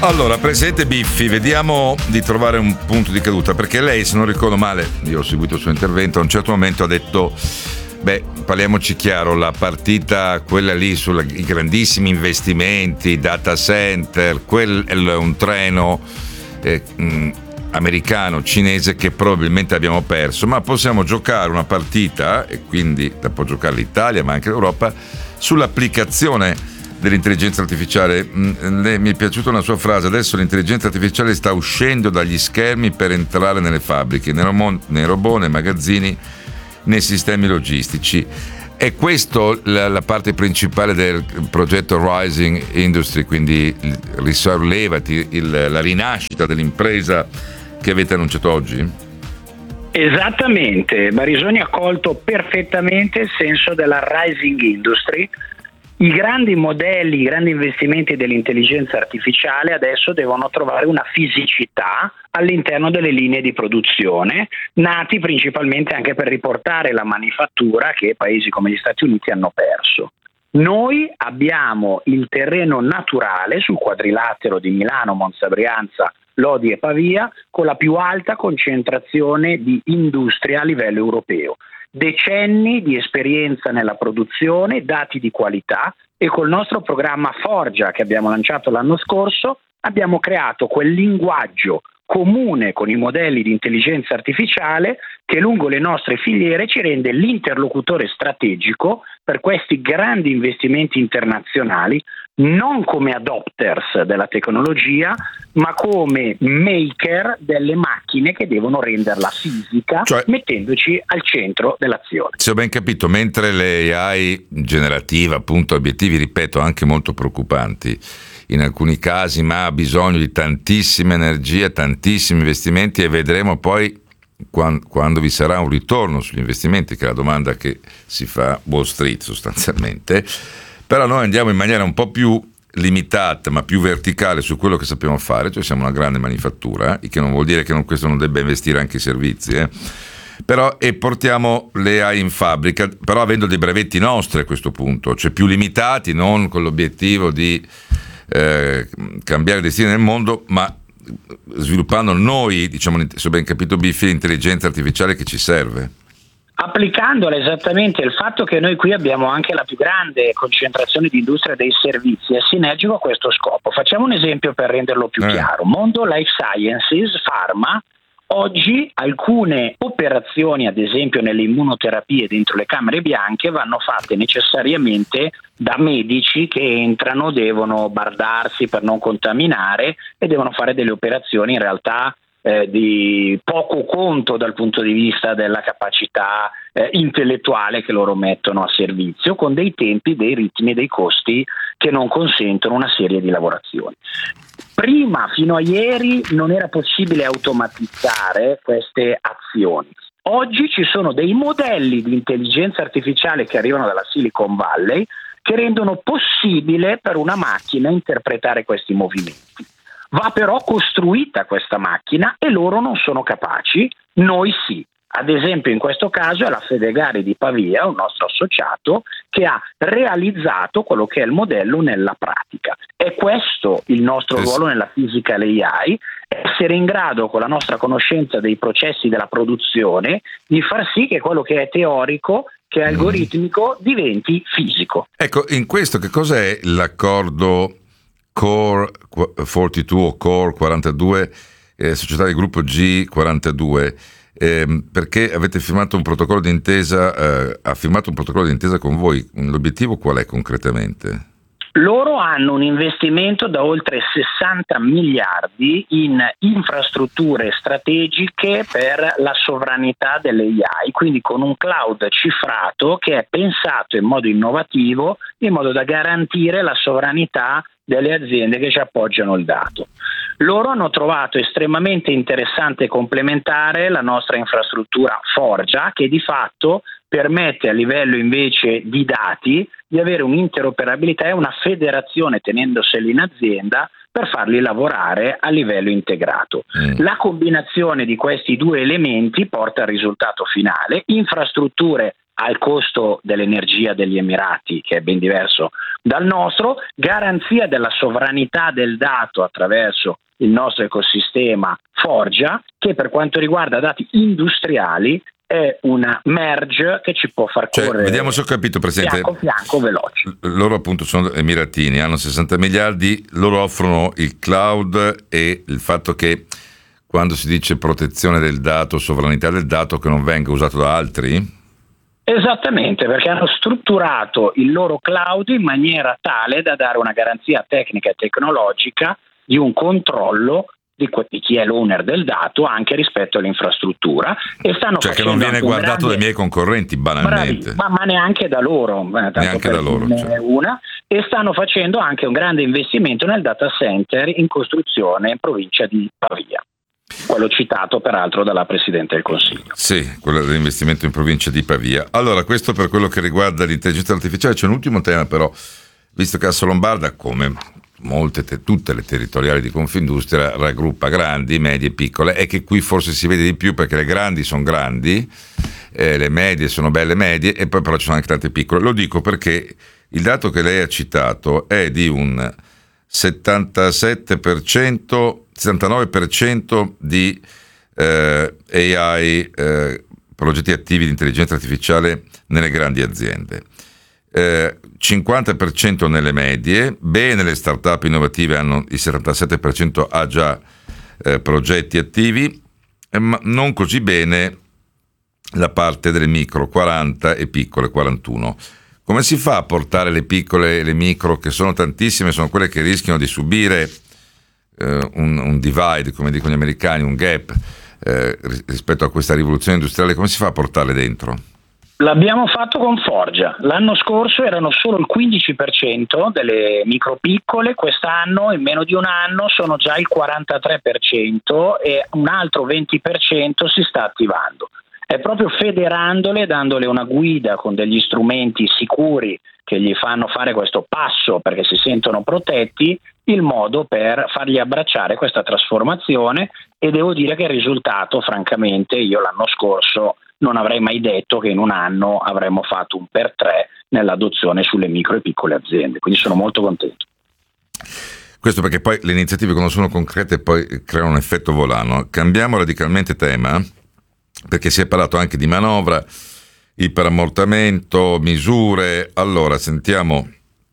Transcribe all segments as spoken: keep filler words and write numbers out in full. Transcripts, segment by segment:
Allora, Presidente Biffi, vediamo di trovare un punto di caduta, perché lei, se non ricordo male, io ho seguito il suo intervento, a un certo momento ha detto, beh, parliamoci chiaro, la partita, quella lì sui grandissimi investimenti, data center, quel è un treno eh, mh, americano, cinese che probabilmente abbiamo perso, ma possiamo giocare una partita, e quindi la può giocare l'Italia, ma anche l'Europa, sull'applicazione dell'intelligenza artificiale. Mi è piaciuta una sua frase: adesso l'intelligenza artificiale sta uscendo dagli schermi per entrare nelle fabbriche, nei robot, nei, robot, nei magazzini, nei sistemi logistici. È questo la, la parte principale del progetto Rising Industry, quindi il risollevati, il, la rinascita dell'impresa che avete annunciato oggi? Esattamente, Barisoni ha colto perfettamente il senso della Rising Industry. I grandi modelli, i grandi investimenti dell'intelligenza artificiale adesso devono trovare una fisicità all'interno delle linee di produzione, nati principalmente anche per riportare la manifattura che paesi come gli Stati Uniti hanno perso. Noi abbiamo il terreno naturale sul quadrilatero di Milano, Monza, Brianza, Lodi e Pavia con la più alta concentrazione di industria a livello europeo. Decenni di esperienza nella produzione, dati di qualità, e col nostro programma Forgia che abbiamo lanciato l'anno scorso abbiamo creato quel linguaggio comune con i modelli di intelligenza artificiale che lungo le nostre filiere ci rende l'interlocutore strategico per questi grandi investimenti internazionali, non come adopters della tecnologia, ma come maker delle macchine che devono renderla fisica, cioè, mettendoci al centro dell'azione. Se ho ben capito, mentre le A I generativa, appunto, obiettivi, ripeto, anche molto preoccupanti in alcuni casi, ma ha bisogno di tantissima energia, tantissimi investimenti, e vedremo poi quando, quando vi sarà un ritorno sugli investimenti, che è la domanda che si fa Wall Street sostanzialmente. Però noi andiamo in maniera un po' più limitata ma più verticale su quello che sappiamo fare, cioè siamo una grande manifattura, il che non vuol dire che non, questo non debba investire anche i servizi, eh. Però e portiamo le A I in fabbrica, però avendo dei brevetti nostri a questo punto, cioè più limitati, non con l'obiettivo di eh, cambiare il destino del mondo, ma sviluppando noi, diciamo, se ho ben capito Biffi, l'intelligenza artificiale che ci serve. Applicandola esattamente, il fatto che noi qui abbiamo anche la più grande concentrazione di industria dei servizi è sinergico a questo scopo. Facciamo un esempio per renderlo più eh. chiaro. Mondo Life Sciences, Pharma, oggi alcune operazioni, ad esempio nelle immunoterapie dentro le camere bianche, vanno fatte necessariamente da medici che entrano, devono bardarsi per non contaminare e devono fare delle operazioni in realtà Eh, di poco conto dal punto di vista della capacità eh, intellettuale che loro mettono a servizio, con dei tempi, dei ritmi e dei costi che non consentono una serie di lavorazioni. Prima, fino a ieri, non era possibile automatizzare queste azioni. Oggi ci sono dei modelli di intelligenza artificiale che arrivano dalla Silicon Valley che rendono possibile per una macchina interpretare questi movimenti. Va però costruita questa macchina e loro non sono capaci, noi sì. Ad esempio in questo caso è la Fedegare di Pavia, un nostro associato, che ha realizzato quello che è il modello nella pratica. È questo il nostro es- ruolo nella fisica e l'A I, essere in grado con la nostra conoscenza dei processi della produzione di far sì che quello che è teorico, che è algoritmico, diventi fisico. Ecco, in questo che cos'è l'accordo Core quarantadue o Core quarantadue, eh, società del gruppo G quarantadue, eh, perché avete firmato un protocollo d'intesa, eh, ha firmato un protocollo d'intesa con voi. L'obiettivo qual è concretamente? Loro hanno un investimento da oltre sessanta miliardi in infrastrutture strategiche per la sovranità delle A I, quindi con un cloud cifrato che è pensato in modo innovativo in modo da garantire la sovranità delle aziende che ci appoggiano il dato. Loro hanno trovato estremamente interessante e complementare la nostra infrastruttura Forgia, che di fatto permette a livello invece di dati di avere un'interoperabilità e una federazione tenendoseli in azienda per farli lavorare a livello integrato. Mm. La combinazione di questi due elementi porta al risultato finale: infrastrutture al costo dell'energia degli Emirati, che è ben diverso dal nostro, garanzia della sovranità del dato attraverso il nostro ecosistema Forgia, che per quanto riguarda dati industriali è una merge che ci può far cioè, correre, vediamo se ho capito, Presidente, fianco a fianco veloci. Loro appunto sono emiratini, hanno sessanta miliardi, loro offrono il cloud e il fatto che quando si dice protezione del dato, sovranità del dato, che non venga usato da altri? Esattamente, perché hanno strutturato il loro cloud in maniera tale da dare una garanzia tecnica e tecnologica di un controllo di chi è l'owner del dato anche rispetto all'infrastruttura, e stanno cioè che facendo non viene guardato grande... dai miei concorrenti banalmente. Bravi, ma, ma neanche da loro, tanto neanche per da loro, cioè. una, e stanno facendo anche un grande investimento nel data center in costruzione in provincia di Pavia, quello citato peraltro dalla Presidente del Consiglio. Sì, quello dell'investimento in provincia di Pavia. Allora, questo per quello che riguarda l'intelligenza artificiale. C'è un ultimo tema però, visto che Assolombarda, come molte, te, tutte le territoriali di Confindustria, raggruppa grandi, medie e piccole, e che qui forse si vede di più perché le grandi sono grandi, eh, le medie sono belle medie, e poi però ci sono anche tante piccole. Lo dico perché il dato che lei ha citato è di un settantasette per cento, settantanove per cento di eh, A I, eh, progetti attivi di intelligenza artificiale nelle grandi aziende. Eh, cinquanta per cento nelle medie, bene le start-up innovative hanno il settantasette per cento ha già eh, progetti attivi, eh, ma non così bene la parte delle micro, quaranta, e piccole, quarantuno. Come si fa a portare le piccole e le micro, che sono tantissime, sono quelle che rischiano di subire eh, un, un divide, come dicono gli americani, un gap eh, rispetto a questa rivoluzione industriale, come si fa a portarle dentro? L'abbiamo fatto con Forgia. L'anno scorso erano solo il quindici per cento delle micro piccole, quest'anno in meno di un anno sono già il quarantatré per cento e un altro venti per cento si sta attivando. È proprio federandole, dandole una guida con degli strumenti sicuri che gli fanno fare questo passo perché si sentono protetti, il modo per fargli abbracciare questa trasformazione, e devo dire che il risultato, francamente, io l'anno scorso non avrei mai detto che in un anno avremmo fatto un per tre nell'adozione sulle micro e piccole aziende, quindi sono molto contento. Questo perché poi le iniziative, quando sono concrete, poi creano un effetto volano. Cambiamo radicalmente tema, perché si è parlato anche di manovra, iperammortamento, misure. Allora sentiamo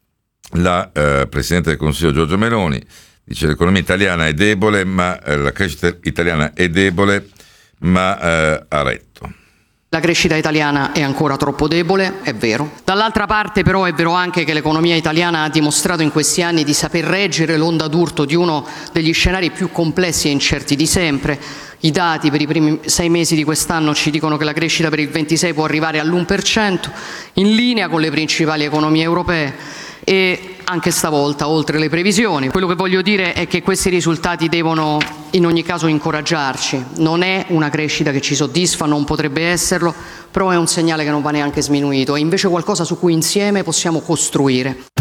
la eh, Presidente del Consiglio Giorgia Meloni, dice: l'economia italiana è debole, ma eh, la crescita italiana è debole, ma eh, ha retto. La crescita italiana è ancora troppo debole, è vero. Dall'altra parte però è vero anche che l'economia italiana ha dimostrato in questi anni di saper reggere l'onda d'urto di uno degli scenari più complessi e incerti di sempre. I dati per i primi sei mesi di quest'anno ci dicono che la crescita per il ventisei può arrivare all'uno per cento, in linea con le principali economie europee, e anche stavolta oltre le previsioni. Quello che voglio dire è che questi risultati devono in ogni caso incoraggiarci. Non è una crescita che ci soddisfa, non potrebbe esserlo, però è un segnale che non va neanche sminuito, è invece qualcosa su cui insieme possiamo costruire.